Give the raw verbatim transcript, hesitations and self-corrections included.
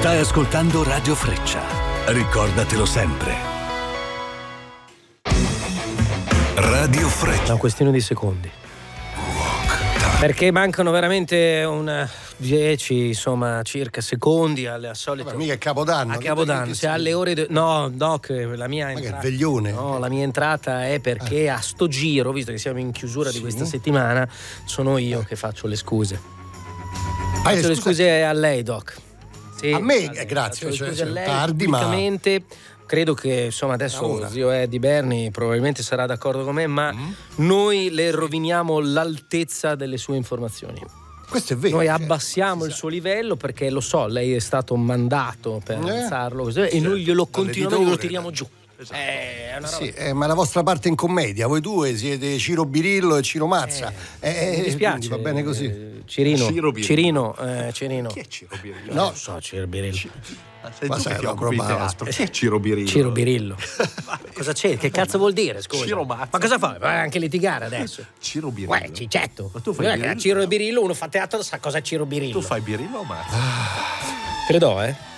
Stai ascoltando Radio Freccia. Ricordatelo sempre. Radio Freccia. È una questione di secondi. Perché mancano veramente un dieci, insomma, circa secondi alle solite. Ma mica è Capodanno. A Capodanno, se alle ore de... no, Doc, la mia Ma entrata. che veglione. No, la mia entrata è perché a sto giro, visto che siamo in chiusura Sì. di questa settimana, sono io che faccio le scuse. Ah, Faccio le scusa, scuse a lei, Doc. Sì, A me, lei. eh, grazie, Faccio le cioè, scuse a cioè, lei tardi, ma- pubblicamente. Credo che insomma adesso Ora. zio Eddie Berni probabilmente sarà d'accordo con me, ma Mm. noi le roviniamo l'altezza delle sue informazioni. Questo è vero. Noi cioè, abbassiamo il suo livello perché lo so, lei è stato mandato per Eh. alzarlo così, e noi glielo continuamente lo Dall'editore. tiriamo giù. Eh, è una roba. Sì, eh, ma la vostra parte in commedia, voi due siete Ciro Birillo e Ciro Mazza. Eh, Mi dispiace. quindi va bene così. eh, Cirino. Ciro Birillo. Cirino. Eh, Cirino. Chi è Ciro Birillo? No, non so, Ciro Birillo. Sei Ma tu sai, che ti no, occupi di roba- teatro. Chi è Ciro Birillo? Ciro Birillo. Cosa c'è? Che cazzo vuol dire? Scusa. Ciro Mazza. Ma cosa fa? Vai anche litigare adesso. Ciro Birillo. Uè, Cicetto. Ma tu fai Guarda che Birillo? Ciro e Birillo, uno fa teatro, sa cosa è Ciro Birillo. Tu fai Birillo o Mazza? Te le do, eh?